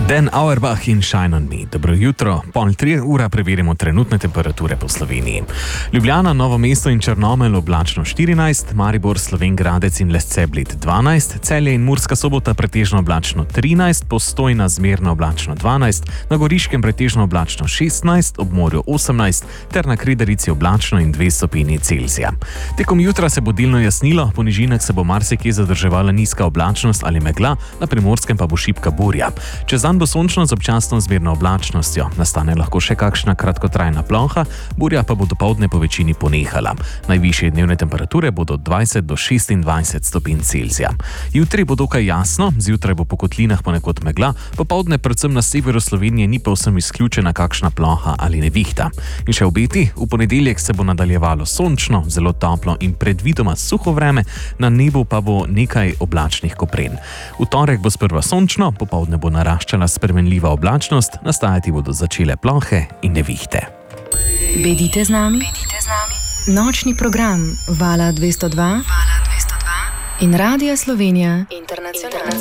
Dan Auerbach in Shine on Me. Dobro jutro. 2:30 preverimo trenutne temperature po Sloveniji. Ljubljana, Novo mesto in Črnomelj oblačno 14, Maribor, Slovenj Gradec in Lesce Bled 12, Celje in Murska Sobota pretežno oblačno 13, Postojna zmerno oblačno 12, na Goriškem pretežno oblačno 16, ob morju 18 ter na Kredarici oblačno in 2 stopinji Celzija. Tekom jutra se bo delno jasnilo, po nižinah se bo marsikje zadrževala nizka oblačnost ali megla, na Primorskem pa bo šibka burja. Čez dan bo sončno z občasno zmerno oblačnostjo, nastane lahko še kakšna kratkotrajna ploha, burja pa bo dopoldne po večini ponehala. Najvišje dnevne temperature bodo od 20 do 26 stopinj Celzija. Jutri bo dokaj jasno, zjutraj bo po kotlinah ponekod megla, popoldne predvsem na severu Slovenije ni povsem izključena kakšna ploha ali nevihta. In še obeti, v ponedeljek se bo nadaljevalo sončno, zelo toplo in predvidoma suho vreme, na nebu pa bo nekaj oblačnih kopren. V torek bo sprva sončno, popoldne bo naraščala spremenljiva oblačnost, nastajati bodo začele plohe in nevihte. Bedite z nami. Nočni program Vala 202 in Radia Slovenija Internacionalna.